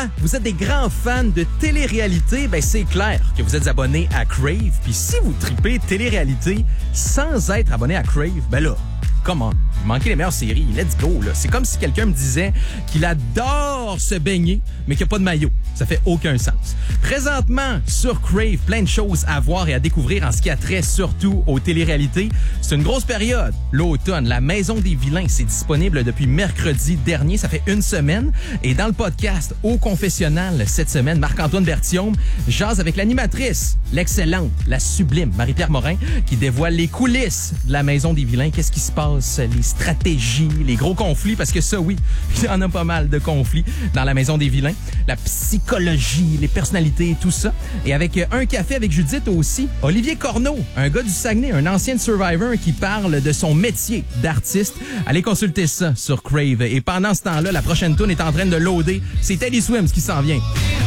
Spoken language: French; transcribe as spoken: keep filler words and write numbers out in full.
moi, vous êtes des grands fans de télé-réalité, ben c'est clair que vous êtes abonné à Crave. Puis si vous tripez télé-réalité sans être abonné à Crave, ben là, come on, vous manquez les meilleures séries, let's go, là. C'est comme si quelqu'un me disait qu'il adore se baigner, mais qu'il n'y a pas de maillot. Ça fait aucun sens. Présentement, sur Crave, plein de choses à voir et à découvrir en ce qui a trait surtout aux téléréalités. C'est une grosse période. L'automne, La Maison des Vilains, c'est disponible depuis mercredi dernier. Ça fait une semaine. Et dans le podcast Au Confessionnal, cette semaine, Marc-Antoine Berthiaume jase avec l'animatrice, l'excellente, la sublime Marie-Pierre Morin, qui dévoile les coulisses de La Maison des Vilains. Qu'est-ce qui se passe? Les stratégies, les gros conflits, parce que ça, oui, il y en a pas mal de conflits dans La Maison des Vilains. La psychologie, les personnalités, tout ça. Et avec un café avec Judith aussi, Olivier Corneau, un gars du Saguenay, un ancien de Survivor qui parle de son métier d'artiste. Allez consulter ça sur Crave. Et pendant ce temps-là, la prochaine tune est en train de loader. C'est Teddy Swims qui s'en vient.